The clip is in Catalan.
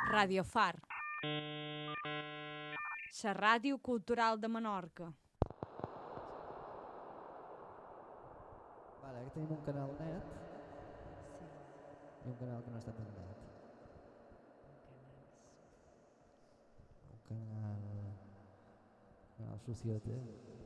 Radio Far, la ràdio cultural de Menorca. Vale, aquí tenim un canal net i un canal que no està tan net. Un canal societat.